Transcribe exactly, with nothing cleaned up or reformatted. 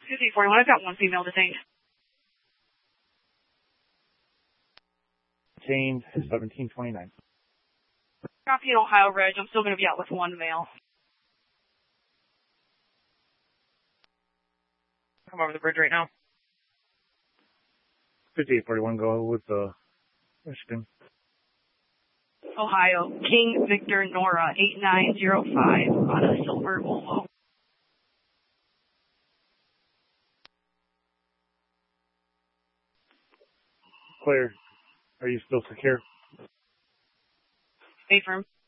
fifty forty-one, I've got one female detained. Detained seventeen twenty-nine. Copy in Ohio Reg. I'm still going to be out with one male. Come over the bridge right now. fifty-eight forty-one, go with the Michigan. Ohio, King Victor Nora, eight nine zero five on a silver Volvo. Clear. Are you still secure? Stay firm.